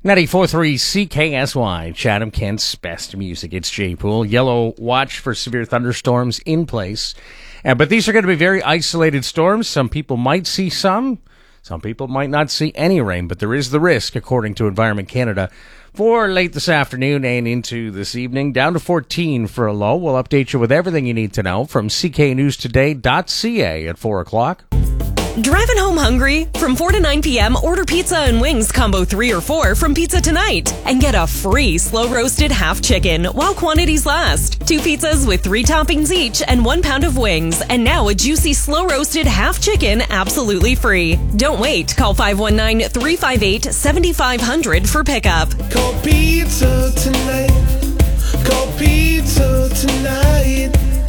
94.3 CKSY, Chatham, Kent's best music. It's Jay Poole. Yellow watch for severe thunderstorms in place. But these are going to be very isolated storms. Some people might see some people might not see any rain, but there is the risk, according to Environment Canada, for late this afternoon and into this evening. Down to 14 for a low. We'll update you with everything you need to know from cknewstoday.ca at 4 o'clock. Driving home hungry? From 4 to 9 p.m., order pizza and wings combo 3 or 4 from Pizza Tonight and get a free slow-roasted half chicken while quantities last. 2 pizzas with 3 toppings each and 1 pound of wings. And now a juicy slow-roasted half chicken absolutely free. Don't wait. Call 519-358-7500 for pickup. Call Pizza Tonight. Call Pizza Tonight.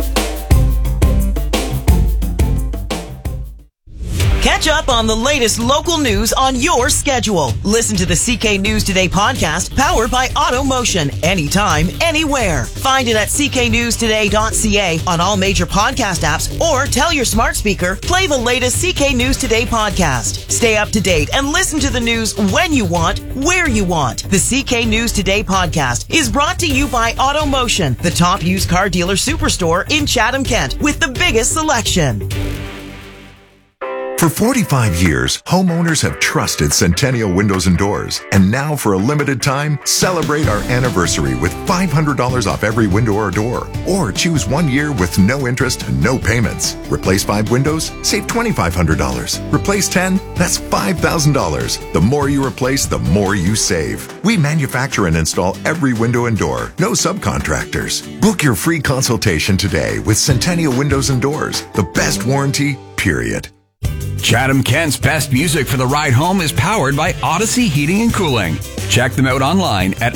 Catch up on the latest local news on your schedule. Listen to the CK News Today podcast powered by AutoMotion. Anytime, anywhere. Find it at cknewstoday.ca on all major podcast apps or tell your smart speaker, play the latest CK News Today podcast. Stay up to date and listen to the news when you want, where you want. The CK News Today podcast is brought to you by AutoMotion, the top used car dealer superstore in Chatham, Kent, with the biggest selection. For 45 years, homeowners have trusted Centennial Windows and Doors. And now, for a limited time, celebrate our anniversary with $500 off every window or door. Or choose 1 year with no interest and no payments. Replace 5 windows? Save $2,500. Replace 10? That's $5,000. The more you replace, the more you save. We manufacture and install every window and door. No subcontractors. Book your free consultation today with Centennial Windows and Doors. The best warranty, period. Chatham Kent's best music for the ride home is powered by Odyssey Heating and Cooling. Check them out online at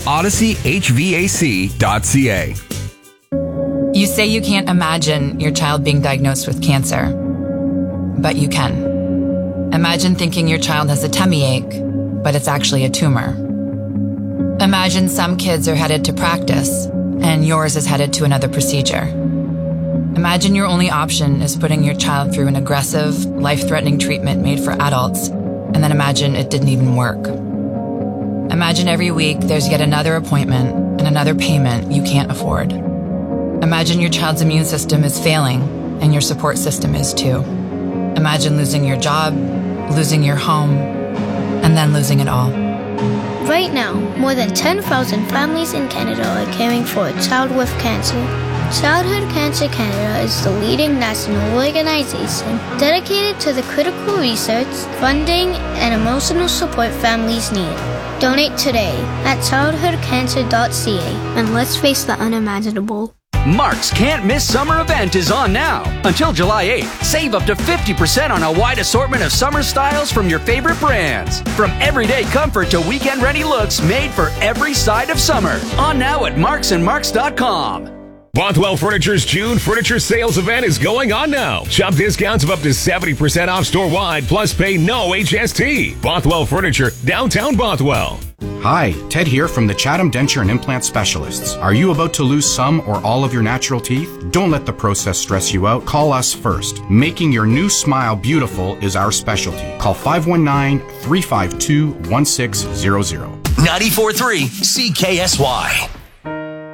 odysseyhvac.ca. You say you can't imagine your child being diagnosed with cancer, but you can. Imagine thinking your child has a tummy ache, but it's actually a tumor. Imagine some kids are headed to practice, and yours is headed to another procedure. Imagine your only option is putting your child through an aggressive, life-threatening treatment made for adults, and then imagine it didn't even work. Imagine every week there's yet another appointment and another payment you can't afford. Imagine your child's immune system is failing, and your support system is too. Imagine losing your job, losing your home, and then losing it all. Right now, more than 10,000 families in Canada are caring for a child with cancer. Childhood Cancer Canada is the leading national organization dedicated to the critical research, funding, and emotional support families need. Donate today at childhoodcancer.ca and let's face the unimaginable. Mark's Can't Miss Summer event is on now. Until July 8th, save up to 50% on a wide assortment of summer styles from your favorite brands. From everyday comfort to weekend-ready looks made for every side of summer. On now at marksandmarks.com. Bothwell Furniture's June Furniture Sales event is going on now. Shop discounts of up to 70% off store-wide, plus pay no HST. Bothwell Furniture, downtown Bothwell. Hi, Ted here from the Chatham Denture and Implant Specialists. Are you about to lose some or all of your natural teeth? Don't let the process stress you out. Call us first. Making your new smile beautiful is our specialty. Call 519-352-1600. 94.3 CKSY.